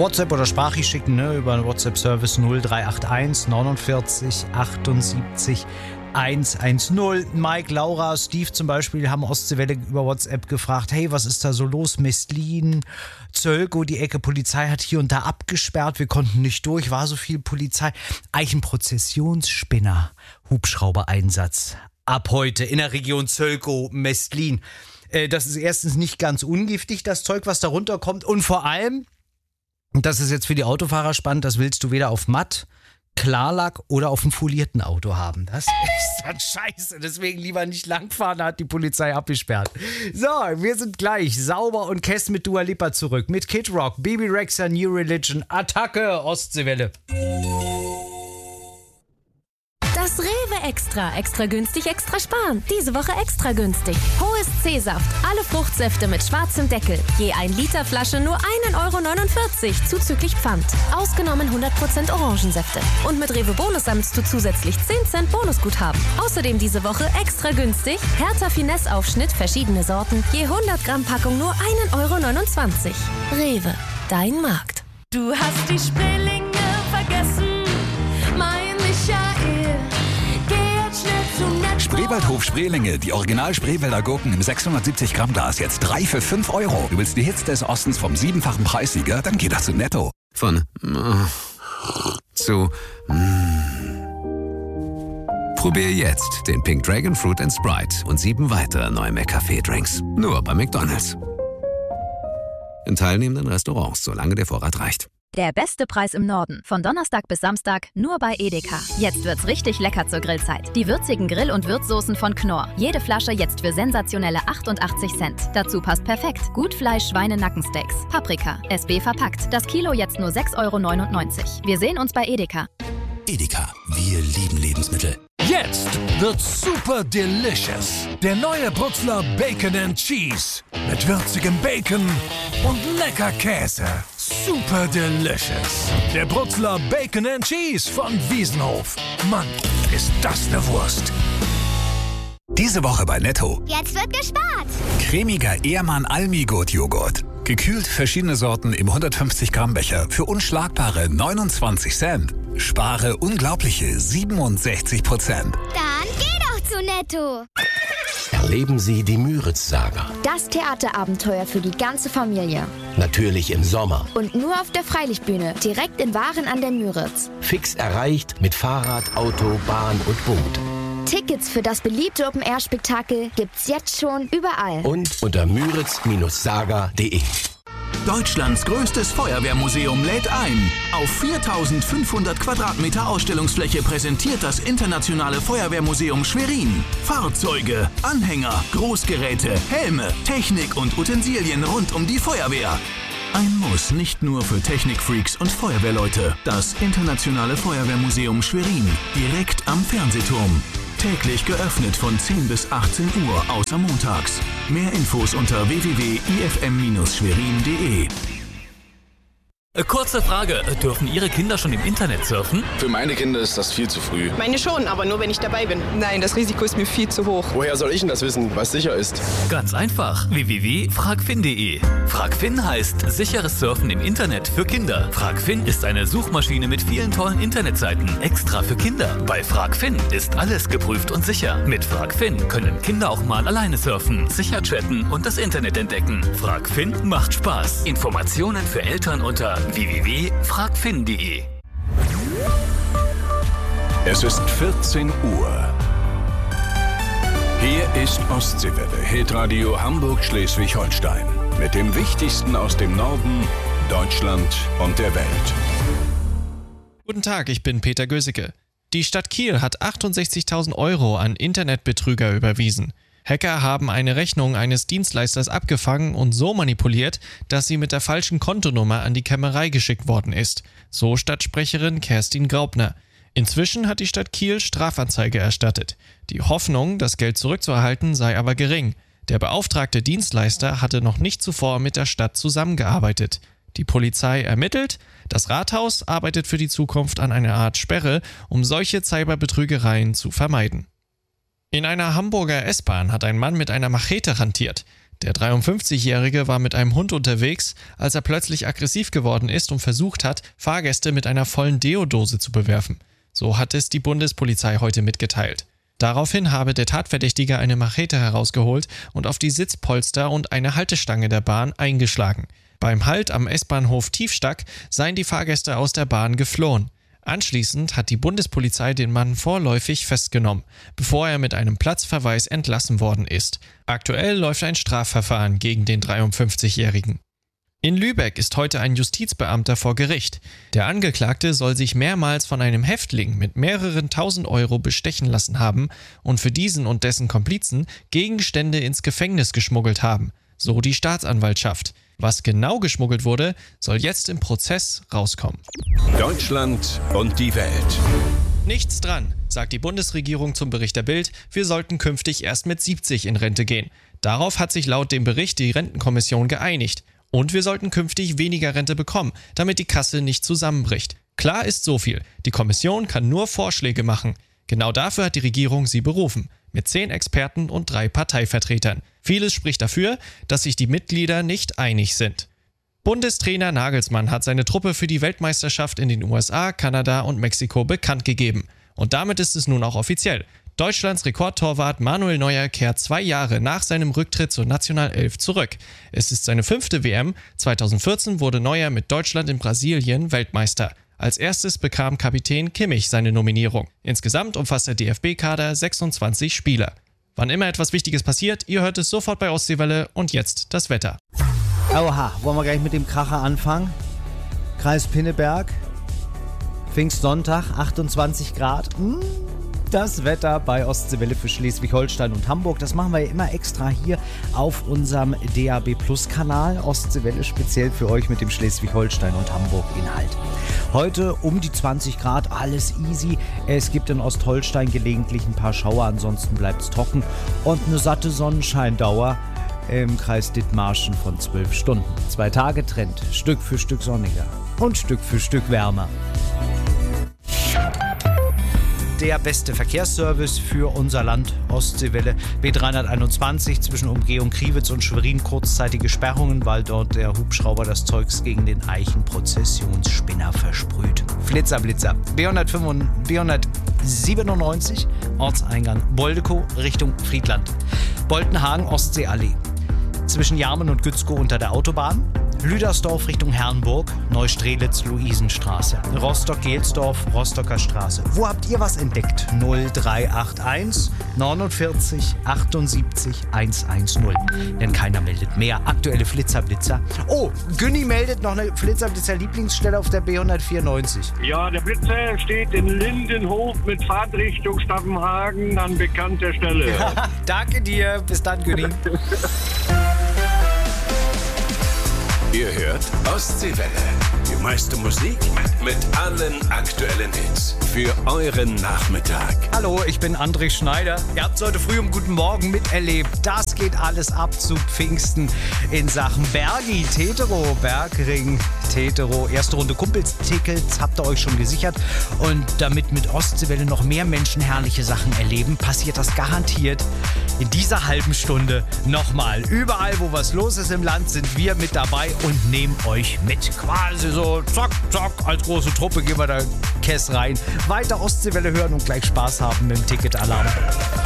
WhatsApp oder Sprachricht schicken, ne, über den WhatsApp-Service 0381 49 78 110. Mike, Laura, Steve zum Beispiel haben Ostseewelle über WhatsApp gefragt, hey, was ist da so los? Mestlin, Zölkow, die Ecke Polizei hat hier und da abgesperrt, wir konnten nicht durch, war so viel Polizei. Eichenprozessionsspinner, Hubschrauber-Einsatz ab heute in der Region Zölkow, Mestlin. Das ist erstens nicht ganz ungiftig, das Zeug, was da runterkommt, und vor allem, und das ist jetzt für die Autofahrer spannend, das willst du weder auf Matt, Klarlack oder auf einem folierten Auto haben. Das ist dann scheiße. Deswegen lieber nicht langfahren, hat die Polizei abgesperrt. So, wir sind gleich sauber und Kess mit Dua Lipa zurück. Mit Kid Rock, Baby Rexha, New Religion, Attacke, Ostseewelle. Das Rewe Extra. Extra günstig, extra sparen. Diese Woche extra günstig. Hohes C-Saft. Alle Fruchtsäfte mit schwarzem Deckel. Je 1 Liter Flasche nur 1,49 € zuzüglich Pfand. Ausgenommen 100% Orangensäfte. Und mit Rewe Bonus sammelst du zusätzlich 10 Cent Bonusguthaben. Außerdem diese Woche extra günstig. Hertha Finesse Aufschnitt, verschiedene Sorten. Je 100 Gramm Packung nur 1,29 €. Rewe, dein Markt. Du hast die Spreelinge vergessen, mein Michael. Geh jetzt schnell zum Netto. Spreewaldhof Spreelinge, die Original Spreewälder Gurken im 670 Gramm Glas, jetzt 3 für 5 €. Du willst die Hits des Ostens vom 7-fachen Preissieger? Dann geh doch zu Netto. Von zu Probier jetzt den Pink Dragon Fruit & Sprite und 7 weitere neue McCafé-Drinks. Nur bei McDonald's. In teilnehmenden Restaurants, solange der Vorrat reicht. Der beste Preis im Norden. Von Donnerstag bis Samstag nur bei Edeka. Jetzt wird's richtig lecker zur Grillzeit. Die würzigen Grill- und Würzsoßen von Knorr. Jede Flasche jetzt für sensationelle 88 Cent. Dazu passt perfekt Gutfleisch Schweine-Nackensteaks. Paprika. SB verpackt. Das Kilo jetzt nur 6,99 €. Wir sehen uns bei Edeka. Edeka, wir lieben Lebensmittel. Jetzt wird's super delicious. Der neue Brutzler Bacon and Cheese. Mit würzigem Bacon und lecker Käse. Super delicious. Der Brutzler Bacon and Cheese von Wiesenhof. Mann, ist das eine Wurst. Diese Woche bei Netto. Jetzt wird gespart. Cremiger Ehrmann Almi-Gut-Joghurt. Gekühlt verschiedene Sorten im 150 Gramm Becher für unschlagbare 29 Cent. Spare unglaubliche 67%. Dann geh doch zu Netto. Erleben Sie die Müritz-Saga. Das Theaterabenteuer für die ganze Familie. Natürlich im Sommer. Und nur auf der Freilichtbühne, direkt in Waren an der Müritz. Fix erreicht mit Fahrrad, Auto, Bahn und Boot. Tickets für das beliebte Open-Air-Spektakel gibt's jetzt schon überall. Und unter müritz-saga.de. Deutschlands größtes Feuerwehrmuseum lädt ein. Auf 4.500 Quadratmeter Ausstellungsfläche präsentiert das Internationale Feuerwehrmuseum Schwerin Fahrzeuge, Anhänger, Großgeräte, Helme, Technik und Utensilien rund um die Feuerwehr. Ein Muss nicht nur für Technikfreaks und Feuerwehrleute. Das Internationale Feuerwehrmuseum Schwerin, direkt am Fernsehturm. Täglich geöffnet von 10 bis 18 Uhr, außer montags. Mehr Infos unter www.ifm-schwerin.de. Kurze Frage, dürfen Ihre Kinder schon im Internet surfen? Für meine Kinder ist das viel zu früh. Meine schon, aber nur wenn ich dabei bin. Nein, das Risiko ist mir viel zu hoch. Woher soll ich denn das wissen, was sicher ist? Ganz einfach, www.fragfin.de. Fragfin heißt sicheres Surfen im Internet für Kinder. Fragfin ist eine Suchmaschine mit vielen tollen Internetseiten, extra für Kinder. Bei Fragfin ist alles geprüft und sicher. Mit Fragfin können Kinder auch mal alleine surfen, sicher chatten und das Internet entdecken. Fragfin macht Spaß. Informationen für Eltern unter www.fragfin.de. Es ist 14 Uhr. Hier ist Ostseewelle, Hitradio Hamburg-Schleswig-Holstein. Mit dem Wichtigsten aus dem Norden, Deutschland und der Welt. Guten Tag, ich bin Peter Gösicke. Die Stadt Kiel hat 68.000 € an Internetbetrüger überwiesen. Hacker haben eine Rechnung eines Dienstleisters abgefangen und so manipuliert, dass sie mit der falschen Kontonummer an die Kämmerei geschickt worden ist. So Stadtsprecherin Kerstin Graupner. Inzwischen hat die Stadt Kiel Strafanzeige erstattet. Die Hoffnung, das Geld zurückzuerhalten, sei aber gering. Der beauftragte Dienstleister hatte noch nicht zuvor mit der Stadt zusammengearbeitet. Die Polizei ermittelt, das Rathaus arbeitet für die Zukunft an einer Art Sperre, um solche Cyberbetrügereien zu vermeiden. In einer Hamburger S-Bahn hat ein Mann mit einer Machete hantiert. Der 53-Jährige war mit einem Hund unterwegs, als er plötzlich aggressiv geworden ist und versucht hat, Fahrgäste mit einer vollen Deodose zu bewerfen. So hat es die Bundespolizei heute mitgeteilt. Daraufhin habe der Tatverdächtige eine Machete herausgeholt und auf die Sitzpolster und eine Haltestange der Bahn eingeschlagen. Beim Halt am S-Bahnhof Tiefstack seien die Fahrgäste aus der Bahn geflohen. Anschließend hat die Bundespolizei den Mann vorläufig festgenommen, bevor er mit einem Platzverweis entlassen worden ist. Aktuell läuft ein Strafverfahren gegen den 53-Jährigen. In Lübeck ist heute ein Justizbeamter vor Gericht. Der Angeklagte soll sich mehrmals von einem Häftling mit mehreren tausend Euro bestechen lassen haben und für diesen und dessen Komplizen Gegenstände ins Gefängnis geschmuggelt haben, so die Staatsanwaltschaft. Was genau geschmuggelt wurde, soll jetzt im Prozess rauskommen. Deutschland und die Welt. Nichts dran, sagt die Bundesregierung zum Bericht der Bild, wir sollten künftig erst mit 70 in Rente gehen. Darauf hat sich laut dem Bericht die Rentenkommission geeinigt. Und wir sollten künftig weniger Rente bekommen, damit die Kasse nicht zusammenbricht. Klar ist so viel, die Kommission kann nur Vorschläge machen. Genau dafür hat die Regierung sie berufen, mit 10 Experten und 3 Parteivertretern. Vieles spricht dafür, dass sich die Mitglieder nicht einig sind. Bundestrainer Nagelsmann hat seine Truppe für die Weltmeisterschaft in den USA, Kanada und Mexiko bekannt gegeben. Und damit ist es nun auch offiziell. Deutschlands Rekordtorwart Manuel Neuer kehrt 2 Jahre nach seinem Rücktritt zur Nationalelf zurück. Es ist seine 5. WM. 2014 wurde Neuer mit Deutschland in Brasilien Weltmeister. Als erstes bekam Kapitän Kimmich seine Nominierung. Insgesamt umfasst der DFB-Kader 26 Spieler. Wann immer etwas Wichtiges passiert, ihr hört es sofort bei Ostseewelle und jetzt das Wetter. Oha, wollen wir gleich mit dem Kracher anfangen? Kreis Pinneberg, Pfingstsonntag, 28 Grad. Das Wetter bei Ostseewelle für Schleswig-Holstein und Hamburg, das machen wir ja immer extra hier auf unserem DAB-Plus-Kanal. Ostseewelle speziell für euch mit dem Schleswig-Holstein und Hamburg-Inhalt. Heute um die 20 Grad, alles easy. Es gibt in Ostholstein gelegentlich ein paar Schauer, ansonsten bleibt es trocken und eine satte Sonnenscheindauer im Kreis Dithmarschen von 12 Stunden. 2 Tage Trend, Stück für Stück sonniger und Stück für Stück wärmer. Der beste Verkehrsservice für unser Land, Ostseewelle. B321 zwischen Umgehung Kriwitz und Schwerin, kurzzeitige Sperrungen, weil dort der Hubschrauber das Zeugs gegen den Eichenprozessionsspinner versprüht. Flitzer. B197, Ortseingang Boldekow, Richtung Friedland. Boltenhagen, Ostseeallee. Zwischen Jarmen und Gützkow unter der Autobahn. Lüdersdorf Richtung Herrenburg, Neustrelitz, Luisenstraße. Rostock-Gelsdorf, Rostocker Straße. Wo habt ihr was entdeckt? 0381 49 78 110. Denn keiner meldet mehr. Aktuelle Flitzer. Oh, Günni meldet noch eine Flitzer-Lieblingsstelle auf der B194. Ja, der Blitzer steht in Lindenhof mit Fahrtrichtung Staffenhagen an bekannter Stelle. Danke dir. Bis dann, Günni. Ihr hört Ostseewelle. Die meiste Musik mit allen aktuellen Hits. Für euren Nachmittag. Hallo, ich bin André Schneider. Ihr habt es heute früh um Guten Morgen miterlebt. Das geht alles ab zu Pfingsten in Sachen Bergi, Tetero, Bergring, Tetero. Erste Runde Kumpels-Tickets habt ihr euch schon gesichert. Und damit mit Ostseewelle noch mehr Menschen herrliche Sachen erleben, passiert das garantiert in dieser halben Stunde nochmal. Überall, wo was los ist im Land, sind wir mit dabei und nehmen euch mit. Quasi so zack, als große Truppe gehen wir da Kess rein. Weiter Ostseewelle hören und gleich Spaß haben mit dem Ticketalarm.